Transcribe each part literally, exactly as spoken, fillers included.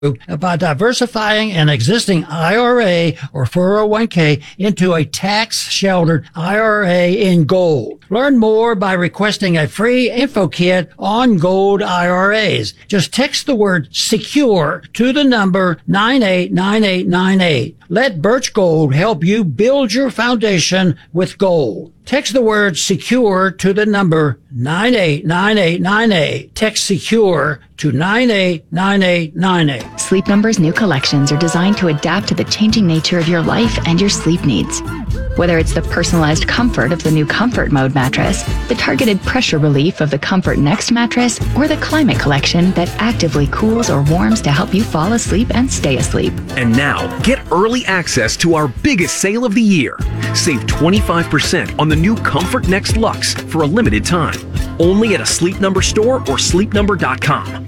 by diversifying an existing I R A or four oh one k into a tax-sheltered I R A in gold. Learn more by requesting a free info kit on gold I R As. Just text the word SECURE to the number nine eight nine eight nine eight. Let Birch Gold help you build your foundation with gold. Text the word SECURE to the number nine eight nine eight nine eight. Text SECURE to nine eight nine eight nine eight. Sleep Number's new collections are designed to adapt to the changing nature of your life and your sleep needs. Whether it's the personalized comfort of the new Comfort Mode mattress, the targeted pressure relief of the Comfort Next mattress, or the Climate Collection that actively cools or warms to help you fall asleep and stay asleep. And now, get early access to our biggest sale of the year. Save twenty-five percent on the new Comfort Next Luxe for a limited time. Only at a Sleep Number store or sleep number dot com.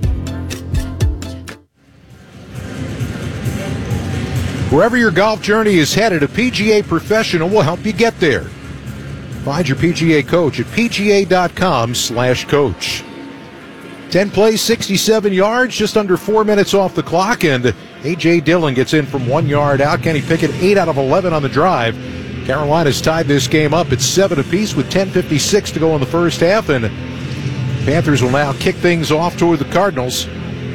Wherever your golf journey is headed, a P G A professional will help you get there. Find your P G A coach at P G A dot com slash coach. ten plays, sixty-seven yards, just under four minutes off the clock, and A J. Dillon gets in from one yard out. Kenny Pickett, eight out of eleven on the drive. Carolina's tied this game up at seven apiece with ten fifty-six to go in the first half, and Panthers will now kick things off toward the Cardinals.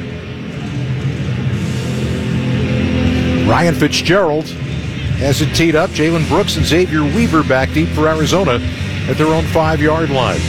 Ryan Fitzgerald has it teed up. Jalen Brooks and Xavier Weaver back deep for Arizona at their own five-yard line.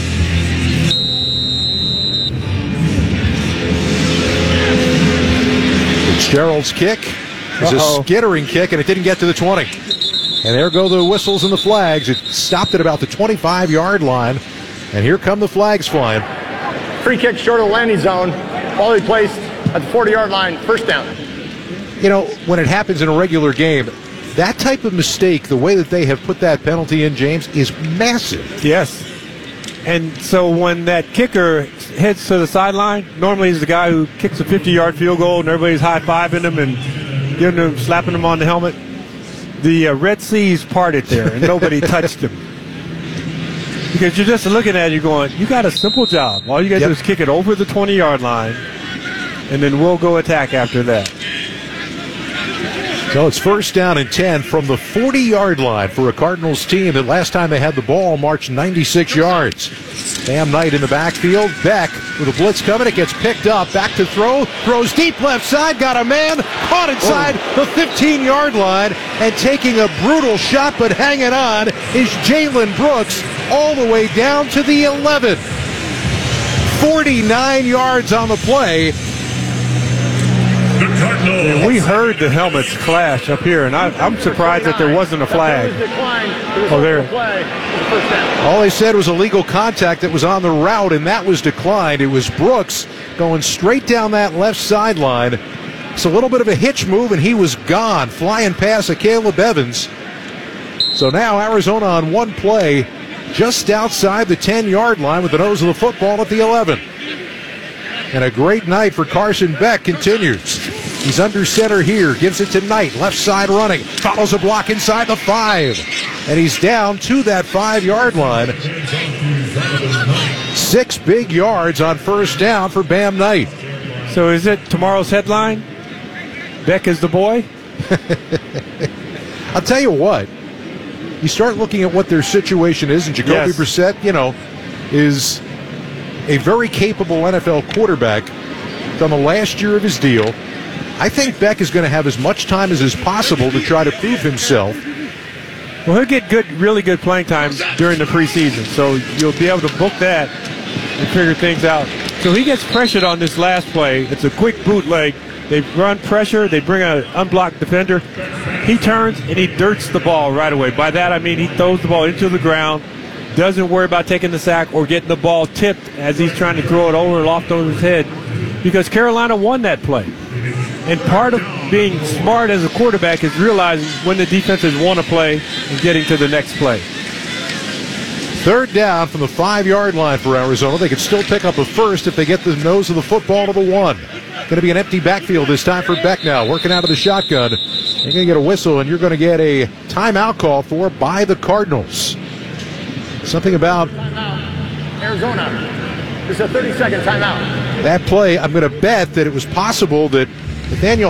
Fitzgerald's kick is Uh-oh. a skittering kick, and it didn't get to the twenty. And there go the whistles and the flags. It stopped at about the twenty-five-yard line, and here come the flags flying. Free kick short of the landing zone, ball he placed at the forty-yard line, first down. You know, when it happens in a regular game, that type of mistake, the way that they have put that penalty in, James, is massive. Yes. And so when that kicker heads to the sideline, normally he's the guy who kicks a fifty-yard field goal and everybody's high-fiving him and giving him, slapping him on the helmet. The uh, Red Seas parted there, and nobody touched him. Because you're just looking at it, you're going, you got a simple job. All you got to yep. do is kick it over the twenty-yard line, and then we'll go attack after that. So it's first down and ten from the forty-yard line for a Cardinals team that last time they had the ball marched ninety-six yards. Bam Knight in the backfield. Beck with a blitz coming. It gets picked up. Back to throw. Throws deep left side. Got a man. Caught inside oh. the fifteen-yard line. And taking a brutal shot but hanging on is Jalen Brooks all the way down to the eleven. forty-nine yards on the play. And we heard the helmets clash up here, and I, I'm surprised that there wasn't a flag. Oh, there. All they said was illegal contact that was on the route, and that was declined. It was Brooks going straight down that left sideline. It's a little bit of a hitch move, and he was gone, flying past Caleb Evans. So now Arizona on one play, just outside the ten-yard line with the nose of the football at the eleven. And a great night for Carson Beck continues. He's under center here, gives it to Knight, left side running, follows a block inside the five. And he's down to that five-yard line. Six big yards on first down for Bam Knight. So is it tomorrow's headline? Beck is the boy? I'll tell you what. You start looking at what their situation is, and Jacoby yes. Brissett, you know, is a very capable N F L quarterback. It's on the last year of his deal. I think Beck is going to have as much time as is possible to try to prove himself. Well, he'll get good, really good playing time during the preseason, so you'll be able to book that and figure things out. So he gets pressured on this last play. It's a quick bootleg. They run pressure. They bring an unblocked defender. He turns and he dirts the ball right away. By that I mean he throws the ball into the ground, doesn't worry about taking the sack or getting the ball tipped as he's trying to throw it over loft over his head, because Carolina won that play. And part of being smart as a quarterback is realizing when the defenses want to play and getting to the next play. Third down from the five-yard line for Arizona. They could still pick up a first if they get the nose of the football to the one. Going to be an empty backfield this time for Beck now, working out of the shotgun. You're going to get a whistle, and you're going to get a timeout call for by the Cardinals. Something about timeout. Arizona. This is a thirty-second timeout. That play, I'm going to bet that it was possible that Nathaniel